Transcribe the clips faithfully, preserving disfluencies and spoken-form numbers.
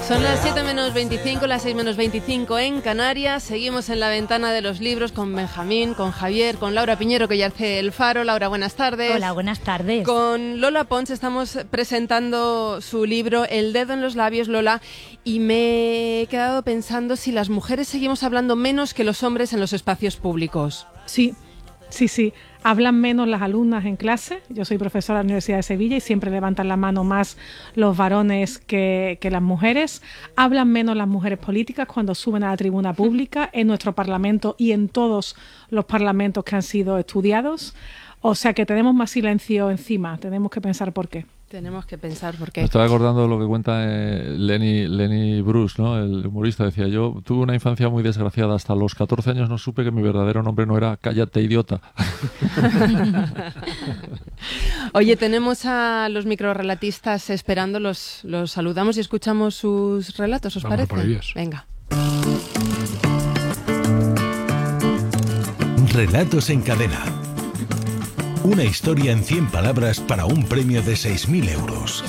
Son las siete menos veinticinco, las seis menos veinticinco en Canarias. Seguimos en la ventana de los libros con Benjamín, con Javier, con Laura Piñero, que ya hace el faro. Laura, buenas tardes. Hola, buenas tardes. Con Lola Pons estamos presentando su libro El dedo en los labios, Lola, y me he quedado pensando si las mujeres seguimos hablando menos que los hombres en los espacios públicos. Sí, sí, sí. Hablan menos las alumnas en clase. Yo soy profesora de la Universidad de Sevilla y siempre levantan la mano más los varones que, que las mujeres. Hablan menos las mujeres políticas cuando suben a la tribuna pública en nuestro Parlamento y en todos los parlamentos que han sido estudiados. O sea que tenemos más silencio encima. Tenemos que pensar por qué. Tenemos que pensar por qué. Me estaba acordando de lo que cuenta eh, Lenny, Lenny Bruce, ¿no? El humorista. Decía, yo tuve una infancia muy desgraciada. Hasta los catorce años no supe que mi verdadero nombre no era Cállate, idiota. Oye, tenemos a los microrelatistas esperando. Los, los saludamos y escuchamos sus relatos, ¿os Vamos parece? por ellos. Venga. Relatos en cadena. Una historia en cien palabras para un premio de seis mil euros.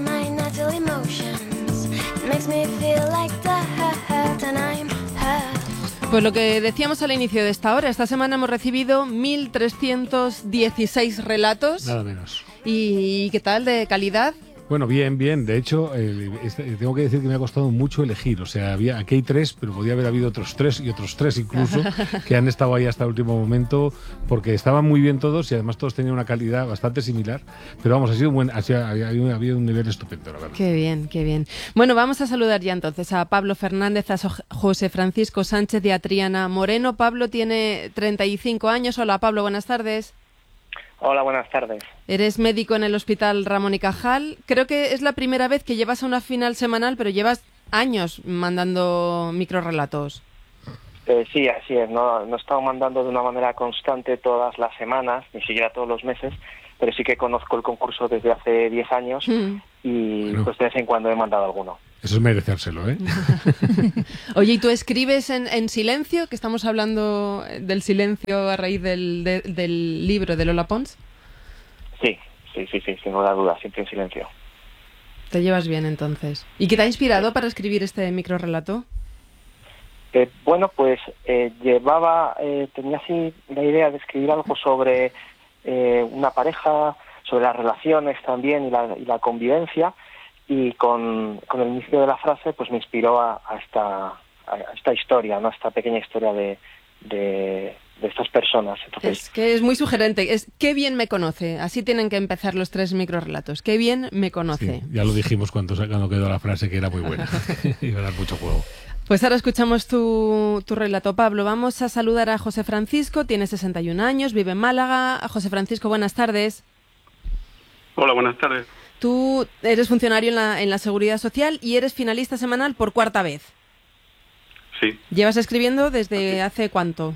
Pues lo que decíamos al inicio de esta hora, esta semana hemos recibido mil trescientos dieciséis relatos. Nada menos. ¿Y qué tal, de calidad? Bueno, bien, bien. De hecho, eh, este, tengo que decir que me ha costado mucho elegir. O sea, había, aquí hay tres, pero podía haber habido otros tres y otros tres incluso que han estado ahí hasta el último momento porque estaban muy bien todos y además todos tenían una calidad bastante similar. Pero vamos, ha sido un buen, ha sido, había, había un nivel estupendo, la verdad. Qué bien, qué bien. Bueno, vamos a saludar ya entonces a Pablo Fernández, a José Francisco Sánchez y a Triana Moreno. Pablo tiene treinta y cinco años. Hola, Pablo, buenas tardes. Hola, buenas tardes. Eres médico en el Hospital Ramón y Cajal. Creo que es la primera vez que llevas a una final semanal, pero llevas años mandando microrelatos. Eh, sí, así es. No, no he estado mandando de una manera constante todas las semanas, ni siquiera todos los meses, pero sí que conozco el concurso desde hace diez años mm. y bueno, pues de vez en cuando he mandado alguno. Eso es merecérselo, ¿eh? Oye, ¿y tú escribes en, en silencio? Que estamos hablando del silencio a raíz del, de, del libro de Lola Pons. Sí, sí, sí, sí, sin ninguna duda, siempre en silencio. Te llevas bien, entonces. ¿Y qué te ha inspirado para escribir este microrelato? Eh, bueno, pues eh, llevaba, eh, tenía así la idea de escribir algo sobre eh, una pareja, sobre las relaciones también y la, y la convivencia. Y con, con el inicio de la frase pues me inspiró a, a, esta, a esta historia, ¿no? A esta pequeña historia de, de, de estas personas. Entonces, es que es muy sugerente, es qué bien me conoce, así tienen que empezar los tres microrelatos, qué bien me conoce. Sí, ya lo dijimos cuando, cuando quedó la frase, que era muy buena, iba a dar mucho juego. Pues ahora escuchamos tu, tu relato, Pablo. Vamos a saludar a José Francisco, tiene sesenta y un años, vive en Málaga. José Francisco, buenas tardes. Hola, buenas tardes. Tú eres funcionario en la, en la Seguridad Social y eres finalista semanal por cuarta vez. Sí. ¿Llevas escribiendo desde hace cuánto?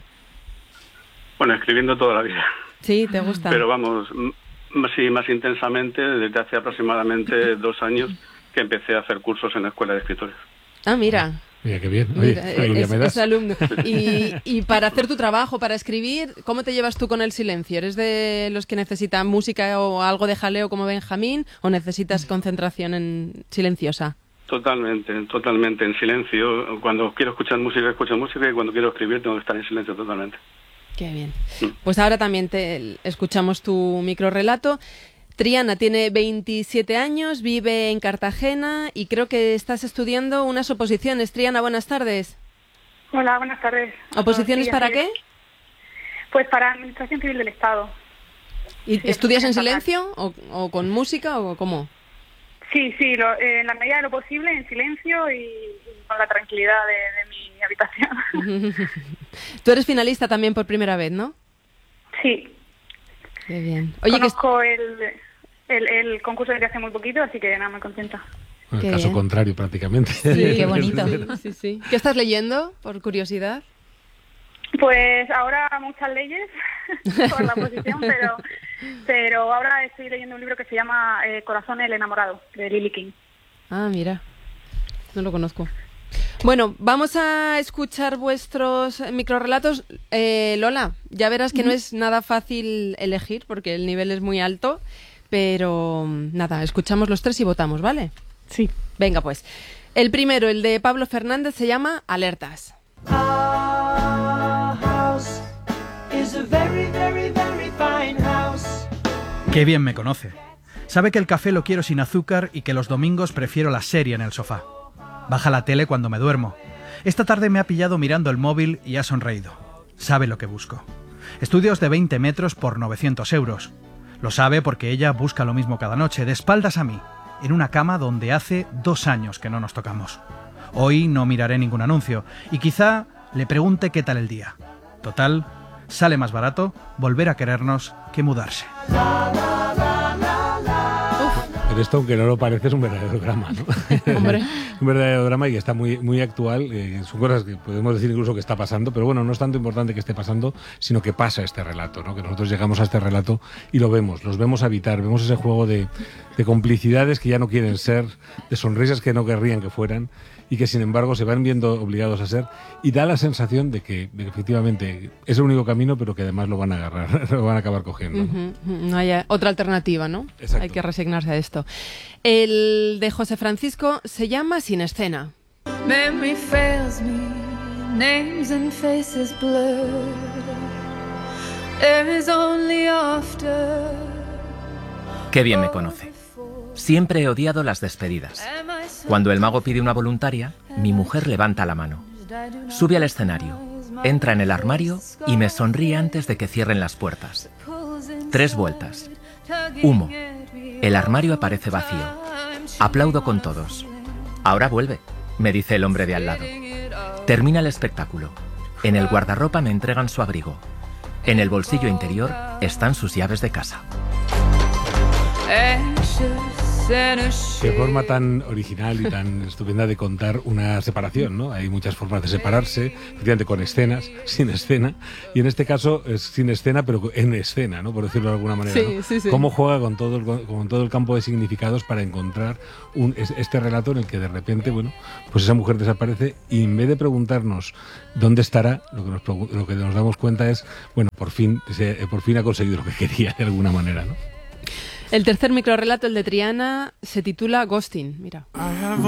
Bueno, escribiendo toda la vida. Sí, ¿te gusta? Pero vamos, más, sí, más intensamente desde hace aproximadamente dos años que empecé a hacer cursos en la Escuela de Escritores. Ah, mira. Mira, qué bien. Oye, Mira, es, me das. Es alumno. Y, y para hacer tu trabajo, para escribir, ¿cómo te llevas tú con el silencio? ¿Eres de los que necesitan música o algo de jaleo como Benjamín o necesitas concentración en silenciosa? Totalmente, totalmente en silencio. Cuando quiero escuchar música, escucho música y cuando quiero escribir tengo que estar en silencio totalmente. Qué bien. Pues ahora también te escuchamos tu microrelato. Triana tiene veintisiete años, vive en Cartagena y creo que estás estudiando unas oposiciones. Triana, buenas tardes. Hola, buenas tardes. ¿Oposiciones sí, para sí. qué? Pues para Administración Civil del Estado. ¿Y sí, estudias en silencio o, o con música o cómo? Sí, sí, lo, eh, en la medida de lo posible, en silencio y, y con la tranquilidad de, de mi habitación. Tú eres finalista también por primera vez, ¿no? Sí. Qué bien. Oye, Conozco que... el... El, el concurso desde hace muy poquito, así que nada, me contenta. En el Qué caso bien. contrario, prácticamente. Sí, qué bonito. Sí, sí, sí. ¿Qué estás leyendo, por curiosidad? Pues ahora muchas leyes por la posición, pero pero ahora estoy leyendo un libro que se llama eh, Corazón el enamorado, de Lily King. Ah, mira. No lo conozco. Bueno, vamos a escuchar vuestros microrelatos. Eh, Lola, ya verás que no es nada fácil elegir porque el nivel es muy alto. Pero nada, escuchamos los tres y votamos, ¿vale? Sí. Venga, pues. El primero, el de Pablo Fernández, se llama Alertas. Qué bien me conoce. Sabe que el café lo quiero sin azúcar y que los domingos prefiero la serie en el sofá. Baja la tele cuando me duermo. Esta tarde me ha pillado mirando el móvil y ha sonreído. Sabe lo que busco. Estudios de veinte metros por novecientos euros. Lo sabe porque ella busca lo mismo cada noche, de espaldas a mí, en una cama donde hace dos años que no nos tocamos. Hoy no miraré ningún anuncio y quizá le pregunte qué tal el día. Total, sale más barato volver a querernos que mudarse. Pero esto, aunque no lo parece, es un verdadero drama, ¿no? Hombre. Un verdadero drama y que está muy, muy actual. Eh, son cosas que podemos decir incluso que está pasando, pero bueno, no es tanto importante que esté pasando, sino que pasa este relato, ¿no? Que nosotros llegamos a este relato y lo vemos, los vemos habitar, vemos ese juego de, de complicidades que ya no quieren ser, de sonrisas que no querrían que fueran y que sin embargo se van viendo obligados a ser, y da la sensación de que, de que efectivamente es el único camino, pero que además lo van a agarrar, lo van a acar cogiendo, ¿no? Uh-huh. No hay otra alternativa, ¿no? Exacto. Hay que resignarse a esto. El de José Francisco se llama Sin escena. Memory fails me, names and faces blur. There is only after. Qué bien me conoce. Siempre he odiado las despedidas. Cuando el mago pide una voluntaria, mi mujer levanta la mano. Sube al escenario, entra en el armario y me sonríe antes de que cierren las puertas. Tres vueltas. Humo. El armario aparece vacío. Aplaudo con todos. Ahora vuelve, me dice el hombre de al lado. Termina el espectáculo. En el guardarropa me entregan su abrigo. En el bolsillo interior están sus llaves de casa. Qué forma tan original y tan estupenda de contar una separación, ¿no? Hay muchas formas de separarse, efectivamente con escenas, sin escena, y en este caso es sin escena, pero en escena, ¿no? Por decirlo de alguna manera, sí, ¿no? Sí, sí. Cómo juega con todo, el, con todo el campo de significados para encontrar un, este relato en el que de repente, bueno, pues esa mujer desaparece y en vez de preguntarnos dónde estará, lo que nos, lo que nos damos cuenta es, bueno, por fin, se, por fin ha conseguido lo que quería de alguna manera, ¿no? El tercer microrrelato, el de Triana, se titula Ghosting. Mira.